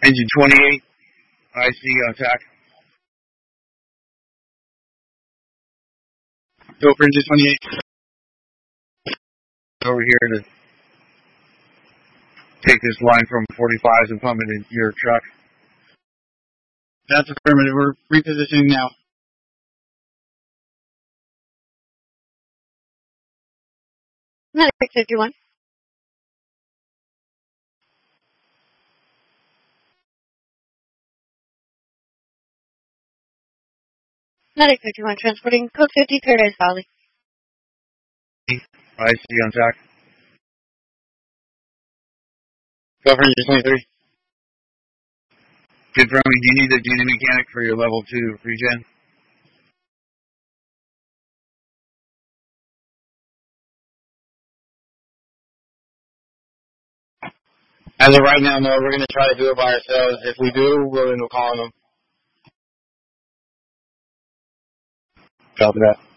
Engine 28, IC on attack. Go for engine 28. Over here to take this line from 45s and pump it into your truck. That's affirmative. We're repositioning now. Medic 51. Medic 51, transporting code 50, Paradise Valley. IC on attack. Go for engine 23. Confirming, do you need a duty mechanic for your level 2 regen? As of right now, no, we're going to try to do it by ourselves. If we do, we'll end up calling them. Copy that.